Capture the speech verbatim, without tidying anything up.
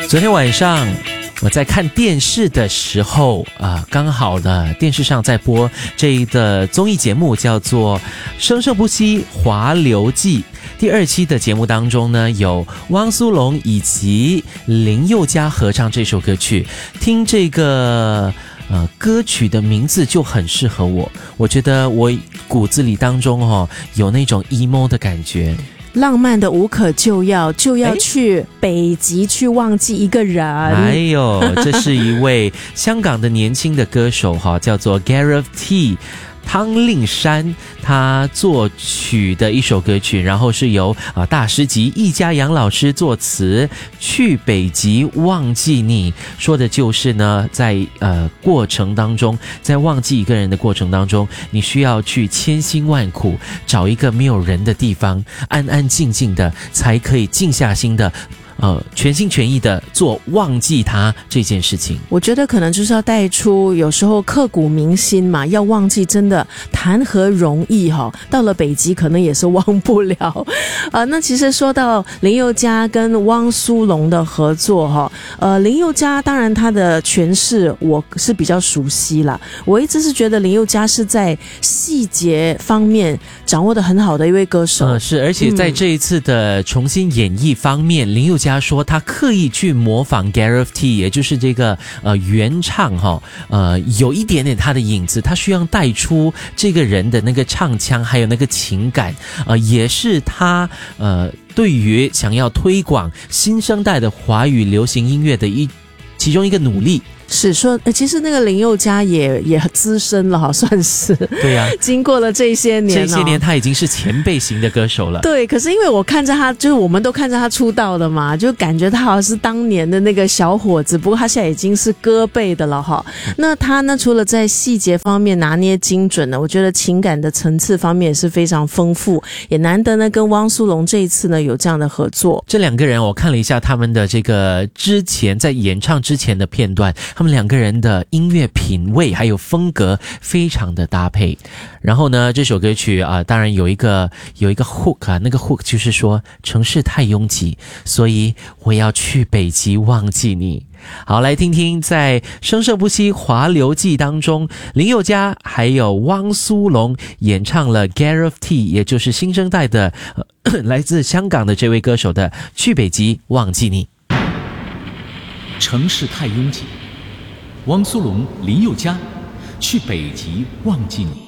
昨天晚上我在看电视的时候啊、呃，刚好呢电视上在播这一个综艺节目，叫做《生生不息华流记》。第二期的节目当中呢，有汪苏泷以及林宥嘉合唱这首歌曲。听这个呃歌曲的名字就很适合我，我觉得我骨子里当中哦有那种 emo 的感觉。 浪漫的无可救药，就要去北极去忘记一个人。 哎呦，这是一位香港的年轻的歌手哈，叫做 Gareth T。汤令山他作曲的一首歌曲，然后是由啊大师级易家扬老师作词。去北极忘记你，说的就是呢，在呃过程当中，在忘记一个人的过程当中，你需要去千辛万苦找一个没有人的地方，安安静静的，才可以静下心的。呃，全心全意的做忘记他这件事情。 我觉得可能就是要带出有时候刻骨铭心嘛，要忘记真的谈何容易哈、哦，到了北极可能也是忘不了。呃，那其实说到林宥嘉跟汪苏泷的合作哈、哦，呃，林宥嘉当然他的诠释我是比较熟悉啦，我一直是觉得林宥嘉是在细节方面掌握得很好的一位歌手。 嗯，是，而且在这一次的重新演绎方面，嗯、林宥嘉他说他刻意去模仿 Gareth T， 也就是这个呃原唱哈、哦，呃有一点点他的影子，他需要带出这个人的那个唱腔，还有那个情感，呃也是他呃对于想要推广新生代的华语流行音乐的一其中一个努力。 是说，其实那个林宥嘉也也资深了哈，算是对呀、啊。 经过了这些年、哦， 这些年他已经是前辈型的歌手了。 对，可是因为我看着他，就是我们都看着他出道的嘛，就感觉他好像是当年的那个小伙子，不过他现在已经是歌辈的了哈。那他呢，除了在细节方面拿捏精准呢，我觉得情感的层次方面也是非常丰富，也难得呢跟汪苏泷这一次呢有这样的合作。 这两个人我看了一下他们的这个之前在演唱之前的片段。他们两个人的音乐品味还有风格非常的搭配，然后呢，这首歌曲啊、呃，当然有一个有一个 hook 啊，那个 hook 就是说城市太拥挤，所以我要去北极忘记你。好，来听听在《生生不息华流记》当中，林宥嘉还有汪苏泷演唱了 Gareth T， 也就是新生代的、呃、来自香港的这位歌手的《去北极忘记你》。 城市太拥挤，汪苏泷、林宥嘉，去北极忘记你。